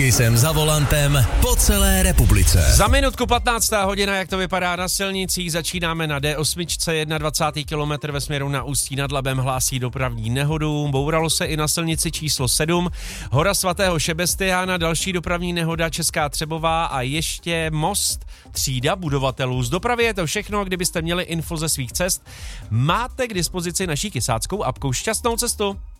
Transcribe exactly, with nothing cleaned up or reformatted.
Kisem za volantem po celé republice. Za minutku patnáctá hodina, jak to vypadá na silnicích, začínáme na D osm, dvacátý první kilometr ve směru na Ústí nad Labem hlásí dopravní nehodu. Bouralo se i na silnici číslo sedm, Hora svatého Šebestiána, další dopravní nehoda Česká Třebová a ještě most třída budovatelů. Z dopravy je to všechno, kdybyste měli info ze svých cest, máte k dispozici naší kysáckou apku. Šťastnou cestu!